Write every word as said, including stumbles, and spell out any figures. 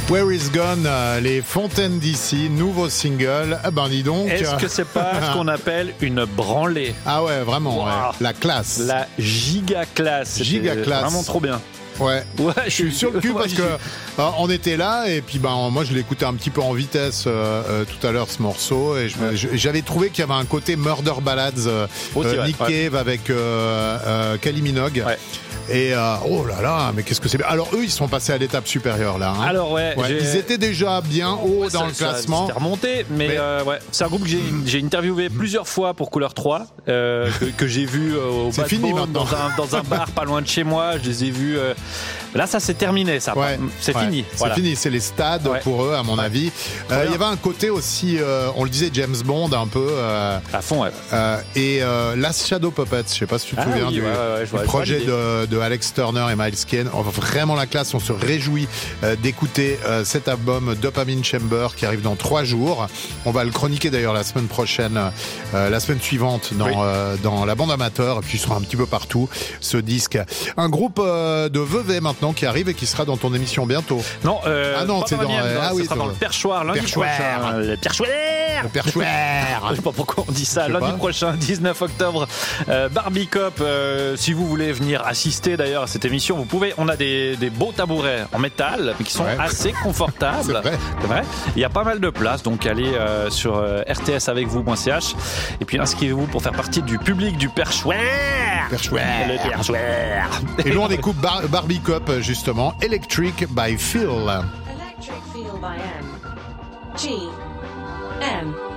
Where is Gone, euh, les Fontaines D C, nouveau single. Eh ben dis donc. Est-ce que c'est pas ce qu'on appelle une branlée? Ah ouais, vraiment, wow. ouais. La classe. La giga classe. Giga classe. Vraiment trop bien. Ouais. ouais, je suis sur le cul ouais, parce que euh, on était là et puis ben moi je l'écoutais un petit peu en vitesse euh, euh, tout à l'heure ce morceau et je, ouais. je, j'avais trouvé qu'il y avait un côté Murder Ballads euh, Aussi, euh, Nick ouais, Cave ouais. avec euh, euh, Kylie Minogue. Ouais. Et euh, oh là là, mais qu'est-ce que c'est bien. Alors eux, ils sont passés à l'étape supérieure là. Hein. Alors ouais, ouais ils étaient déjà bien haut dans ça, le classement. C'était remonté, mais, mais... Euh, ouais, c'est un groupe que j'ai, j'ai interviewé plusieurs fois pour Couleur trois, euh, que, que j'ai vu euh, au c'est fini maintenant. Dans un, dans un bar pas loin de chez moi. Je les ai vus. Euh... Là, ça c'est terminé, ça. Ouais, c'est ouais, fini. C'est voilà. fini. C'est les stades ouais. pour eux, à mon ouais. avis. Il euh, y avait un côté aussi, euh, on le disait, James Bond un peu. Euh, à fond, ouais. Euh, et euh, Last Shadow Puppets. Je sais pas si tu te ah, souviens oui, du, ouais, ouais, du ouais, projet de, de Alex Turner et Miles Kane. Oh, vraiment la classe. On se réjouit euh, d'écouter euh, cet album Dopamine Chamber qui arrive dans trois jours. On va le chroniquer d'ailleurs la semaine prochaine, euh, la semaine suivante dans, oui. euh, dans la bande amateur. Et puis il sera un petit peu partout ce disque. Un groupe euh, de Vevey maintenant qui arrive et qui sera dans ton émission bientôt. Non, euh, ah non, c'est dans, euh, ah ça oui, sera dans le Perchoir lundi Perchoir. prochain. Le Perchoir. Le Perchoir. Je sais pas pourquoi on dit ça. Lundi pas. prochain, dix-neuf octobre, euh, Barbie Cop. Euh, si vous voulez venir assister d'ailleurs à cette émission, vous pouvez. On a des, des beaux tabourets en métal, mais qui sont ouais. assez confortables. C'est vrai. C'est vrai. Il y a pas mal de place, donc allez euh, sur euh, r t s avec vous point c h et puis inscrivez-vous pour faire partie du public du Perchoir. Perchoir. Le Perchoir. Et nous on écoute Bar- Barbie Cop justement, Electric by Phil. Electric Feel by M. G. M.